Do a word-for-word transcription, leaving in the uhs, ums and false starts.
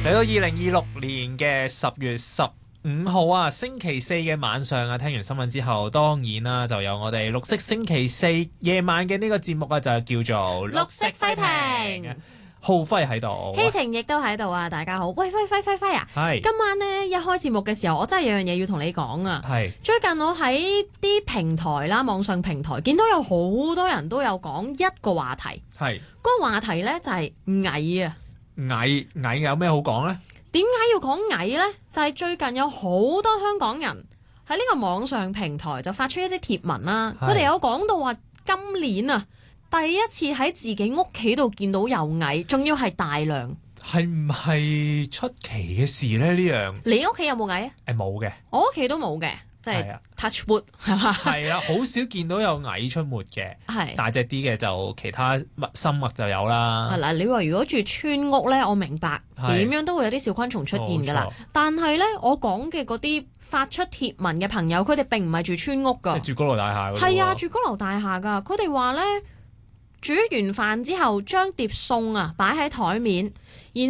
嚟到二零二六年嘅十月十五號啊，星期四嘅晚上啊，聽完新聞之後，當然啦，就有我哋綠色星期四夜晚嘅呢個節目啊，就叫做綠色輝屏。 浩輝喺度， 希婷亦都喺度啊！大家好，喂，輝輝輝輝啊！ 係今晚咧一開節目嘅時候，我真係有樣嘢要同你講啊！ 係最近我喺啲平台啦，網上平台見到有好多人都有講一個話題， 係嗰個話題咧就係蟻啊！ 蟻蟻有咩好講咧？ 點解要講蟻呢？就係、是、最近有好多香港人喺呢個網上平台就發出一啲貼文啦，佢哋有講到話今年啊第一次喺自己屋企度見到有蟻，仲要係大量。 係唔係出奇嘅事咧？呢樣你屋企有冇蟻啊？ 誒冇嘅， 我屋企都冇嘅，即係 touch wood 係嘛？ 係啊，好少見到有蟻出沒嘅， 係大隻啲嘅就其他物生物就有啦。 嗱，你話如果住村屋咧，我明白點樣都會有啲小昆蟲出現㗎啦。但係咧，我講嘅嗰啲發出貼文嘅朋友，佢哋並唔係住村屋㗎， 即係住高樓大廈嗰啲。 係啊，住高樓大廈㗎。佢哋話咧，煮完飯之後將碟餸啊擺喺台面。